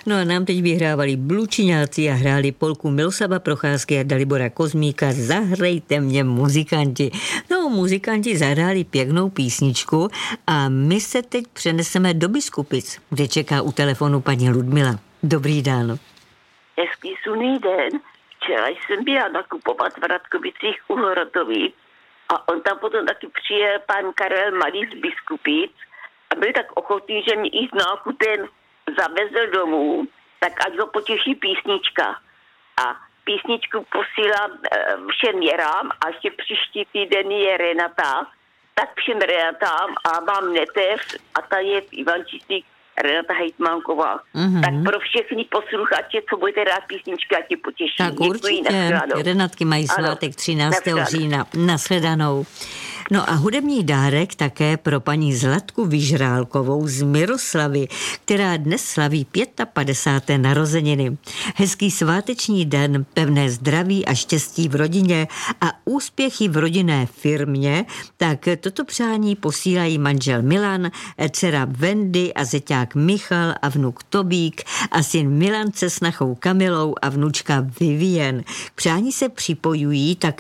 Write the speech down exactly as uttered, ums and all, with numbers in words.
No a nám teď vyhrávali Blučiňáci a hráli polku Miloslava Procházky a Dalibora Kozmíka Zahrejte mě muzikanti. No, muzikanti zahráli pěknou písničku a my se teď přeneseme do Biskupic, kde čeká u telefonu paní Ludmila. Dobrý den. Hezký slunný den. Včera jsem byla nakupovat v Radkovicích u Horotových a on tam potom taky přijel pan Karel Malý z Biskupic a byl tak ochotný, že mě i z nákupem zavezl domů, tak ať ho potěší písnička. A písničku posílám e, všem Jerám a ještě příští týden je Renata, tak všem Renatám a mám netev a ta je v Ivančicích Renata Hejtmanková. Mm-hmm. Tak pro všechny posluchače, co budete rád písničky, ať tě potěší. Tak děkuji, určitě. Renatky mají svátek třináctého října. Nashledanou. No a hudební dárek také pro paní Zlatku Vyžrálkovou z Miroslavy, která dnes slaví padesáté páté narozeniny. Hezký sváteční den, pevné zdraví a štěstí v rodině a úspěchy v rodinné firmě, tak toto přání posílají manžel Milan, dcera Wendy a zeťák Michal a vnuk Tobík a syn Milan se snachou Kamilou a vnučka Vivien. K přání se připojují také